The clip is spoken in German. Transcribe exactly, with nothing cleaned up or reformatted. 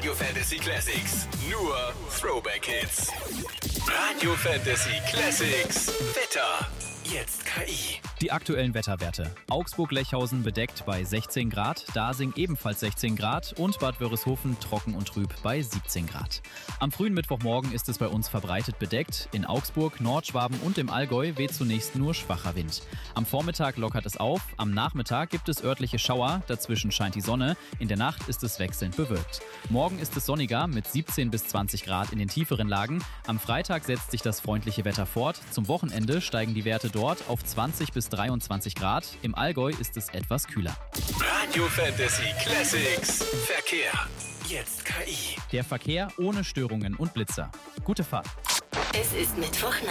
Radio Fantasy Classics. Nur Throwback Hits. Radio Fantasy Classics. Wetter. Jetzt K I. Die aktuellen Wetterwerte. Augsburg-Lechhausen bedeckt bei sechzehn Grad, Dasing ebenfalls sechzehn Grad und Bad Wörishofen trocken und trüb bei siebzehn Grad. Am frühen Mittwochmorgen ist es bei uns verbreitet bedeckt. In Augsburg, Nordschwaben und im Allgäu weht zunächst nur schwacher Wind. Am Vormittag lockert es auf, am Nachmittag gibt es örtliche Schauer, dazwischen scheint die Sonne, in der Nacht ist es wechselnd bewölkt. Morgen ist es sonniger mit siebzehn bis zwanzig Grad in den tieferen Lagen. Am Freitag setzt sich das freundliche Wetter fort. Zum Wochenende steigen die Werte dort auf zwanzig bis dreiundzwanzig Grad. Im Allgäu ist es etwas kühler. Radio Fantasy Classics. Verkehr. Jetzt K I. Der Verkehr ohne Störungen und Blitzer. Gute Fahrt. Es ist Mittwochnacht.